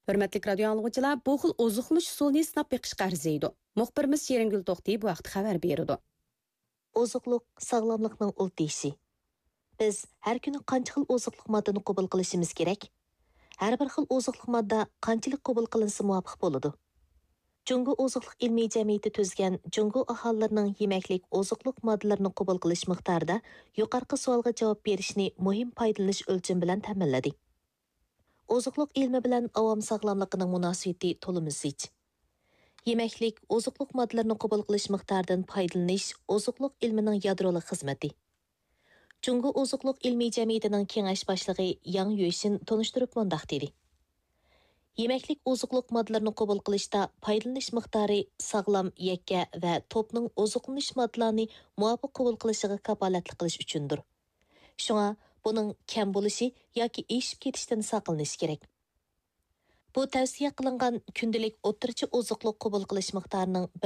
Hürmetlik radyo anlıqçılar, bu xil ozuqluş usulini sınap beqishqa arziydi. Muxbirimiz Şeringül To'xti bu vaqt xabar berdi. Ozuqluq sağlamlıqның ult deyişi. Biz hər günü qancha xil ozuqluq moddani qabul qilishimiz kerak? Hər bir xil ozuqluq modda qanchalik qabul qilinsa muvofiq bo'ladi? Jungo ozuqluq ilmiy jamiyati tuzgan Jungo aholilarining yemaklik ozuqluq moddalarini qabul qilish miqdorida yuqorqi savolga javob berishni muhim foydalanish o'lcham bilan ta'minladi. Ozuqluq ilmi bilan avom sog'lomligining munosabati to'limiz zich. Yemaklik ozuqluq moddalarini qabul qilish miqdoridan foydalanish ozuqluq ilmining yadrolik xizmati. Jungo ozuqluq ilmiy jamiyatining kengash boshlig'i Yang Yueshin tonishtirib mundaq dedi. Yemaklik ozuqluq moddalarini qabul qilishda foydalanish miqdori sog'lom yakka va to'pning ozuqlanish moddalarini muvofiq qabul qilishiga kafolatlik qilish uchundir. Shunga buning kam bo'lishi yoki eshib ketishdan saqlanish kerak. Bu tavsiya qilingan kundalik o'rtacha ozuqluq qabul qilish miqdorining